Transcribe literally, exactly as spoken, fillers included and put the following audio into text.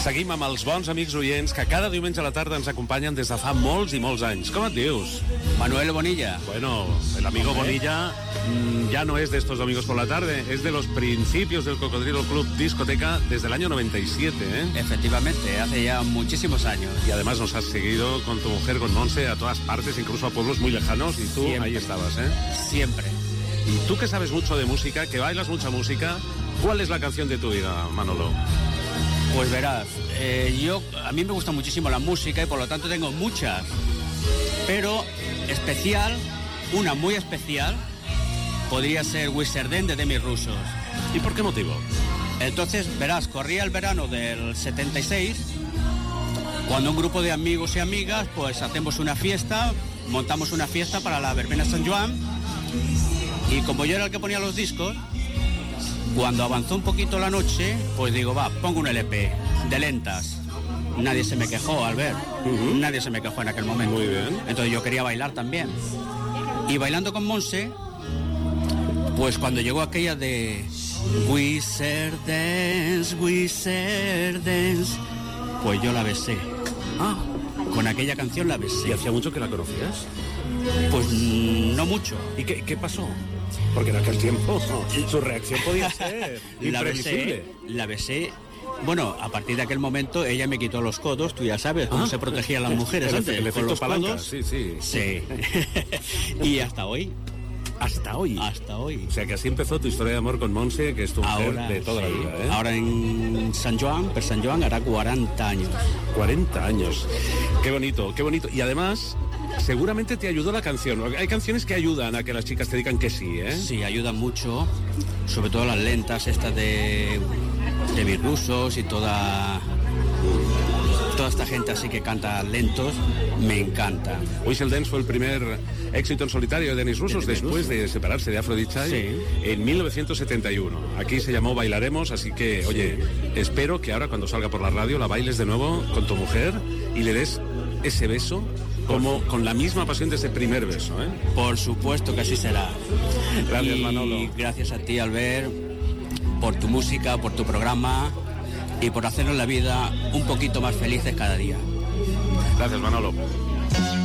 Seguim amb els bons amics oients que cada diumenge a la tarda ens acompanyen des de fa molts i molts anys. Com et dius? Manuel Bonilla. Bueno, el amigo Bonilla mmm, ya no es de estos domingos por la tarde, es de los principios del Cocodrilo Club Discoteca desde el año noventa y siete, ¿eh? Efectivamente, hace ya muchísimos años. Y además nos has seguido con tu mujer, con Monse, a todas partes, incluso a pueblos muy lejanos, y tú Siempre. Ahí estabas, ¿eh? Siempre. Y tú que sabes mucho de música, que bailas mucha música, ¿cuál es la canción de tu vida, Manolo? Pues verás, eh, yo a mí me gusta muchísimo la música y por lo tanto tengo muchas, pero especial, una muy especial, podría ser Wizardin de Demis Roussos. ¿Y por qué motivo? Entonces, verás, corría el verano del setenta y seis, cuando un grupo de amigos y amigas, pues hacemos una fiesta, montamos una fiesta para la verbena San Joan, y como yo era el que ponía los discos, cuando avanzó un poquito la noche, pues digo, va, pongo un L P de lentas. Nadie se me quejó al ver, uh-huh. Nadie se me quejó en aquel momento. Muy bien. Entonces yo quería bailar también. Y bailando con Monse, pues cuando llegó aquella de Wizard Dance, Wizard Dance, pues yo la besé. Ah, con aquella canción la besé. ¿Y hacía mucho que la conocías? Pues no mucho. ¿Y qué, qué pasó? Porque en aquel tiempo su reacción podía ser la imprevisible. besé, la besé. Bueno, a partir de aquel momento ella me quitó los codos, tú ya sabes cómo ¿Ah? se protegían las mujeres el, antes, el con los palanca, codos. Sí, sí. Sí. Y hasta hoy. Hasta hoy. Hasta hoy. O sea que así empezó tu historia de amor con Monse, que es tu mujer Ahora, de toda sí. la vida, ¿eh? Ahora en San Joan, per San Joan hará cuarenta años. cuarenta años. Qué bonito, qué bonito. Y además, seguramente te ayudó la canción. Hay canciones que ayudan a que las chicas te digan que sí, ¿eh? Sí, ayudan mucho. Sobre todo las lentas estas de de Demis Roussos y toda toda esta gente así que canta lentos, me encanta. Whistle Dance fue el primer éxito en solitario de Demis Roussos de Demis después Roussos. de separarse de Aphrodite Child, Sí. en mil novecientos setenta y uno. Aquí se llamó Bailaremos, así que, sí. Oye, espero que ahora cuando salga por la radio la bailes de nuevo con tu mujer y le des ese beso como con la misma pasión de ese primer beso, ¿eh? Por supuesto que así será. Gracias, y Manolo. Gracias a ti, Albert, por tu música, por tu programa y por hacernos la vida un poquito más felices cada día. Gracias, Manolo.